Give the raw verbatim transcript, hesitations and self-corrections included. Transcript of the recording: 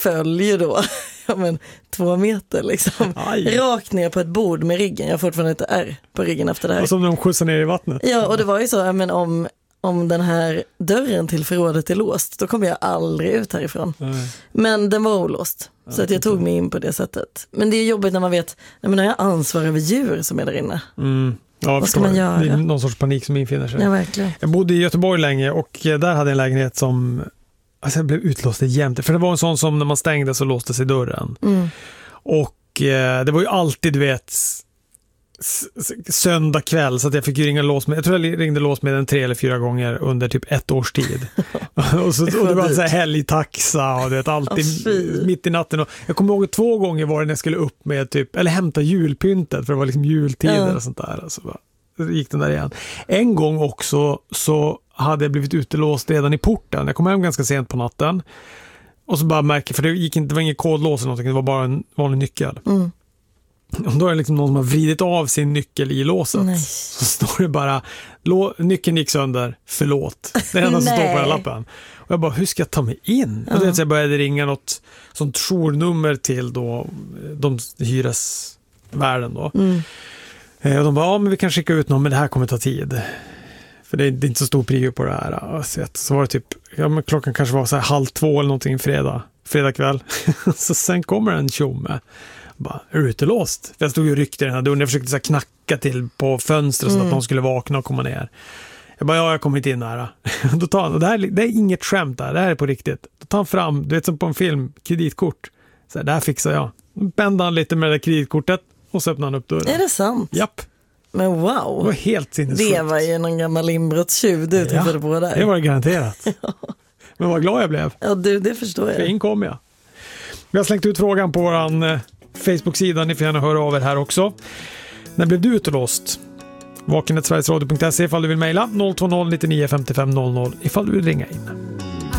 föll ju då ja, men, två meter liksom. Aj. Rakt ner på ett bord med ryggen. Jag har fortfarande ett ärr på ryggen efter det här. Och som de skjutsar ner i vattnet. Ja, och det var ju så, men om, om den här dörren till förrådet är låst, då kommer jag aldrig ut härifrån. Nej. Men den var olåst. Ja, så att jag tog mig in på det sättet. Men det är jobbigt när man vet, nej, men när jag har ansvar över djur som är där inne. Mm. Ja, vad ska man göra? Det är någon sorts panik som infinner sig. Ja, verkligen. Jag bodde i Göteborg länge och där hade jag en lägenhet som alltså jag blev utlåst jämt. För det var en sån som när man stängde så låste sig dörren. Mm. Och eh, det var ju alltid, du vet, s- söndag kväll så att jag fick ringa lås med. Jag tror jag ringde lås med den tre eller fyra gånger under typ ett års tid. och, så, och det var så här helgtaxa och det alltid oh, mitt i natten. Och jag kommer ihåg två gånger var det när jag skulle upp med typ, eller hämta julpyntet för det var liksom jultider mm. och sånt där. Alltså bara, gick den där igen. En gång också så hade jag blivit utelåst redan i porten. Jag kom hem ganska sent på natten. Och så bara märker, för det gick inte, det var ingen kodlås eller någonting, det var bara en vanlig nyckel. Mm. Och då är det liksom någon som har vridit av sin nyckel i låset. Nej. Så står det bara, nyckeln gick sönder, förlåt. Det är det enda som står på den lappen. Och jag bara, hur ska jag ta mig in? Ja. Och så jag började ringa något sånt journummer till då, de hyresvärden då. Mm. Och de bara, ja men vi kan skicka ut någon, men det här kommer ta tid. För det är, det är inte så stor prio på det här. Så var det typ, ja men klockan kanske var så här halv två eller någonting fredag, fredag kväll. Så sen kommer en tjomme. Bara, är du utelåst? För jag stod ju och ryckte den här dörren. Jag försökte så här knacka till på fönstret mm. så att någon skulle vakna och komma ner. Jag bara, ja jag kommer inte in här. Då tar han, och det, här, det är inget skämt där, det här är på riktigt. Då tar han fram, du vet som på en film, kreditkort. Så här, det här fixar jag. Då bände han lite med det där kreditkortet och så öppnade han upp dörren. Är det sant? Japp. Men wow. Det var helt sinnessjukt. Det var ju någon gammal inbrottstjuv du träffade ja, på där. Det var det garanterat. ja. Men vad glad jag blev. Ja, du, det förstår jag. För in kom jag. Vi har slängt ut frågan på vår eh, Facebook-sida. Ni får gärna höra av er här också. När blev du utelåst? vaken snabel-a sverigesradio punkt se ifall du vill mejla. noll två noll nittionio femtiofem noll noll ifall du vill ringa in.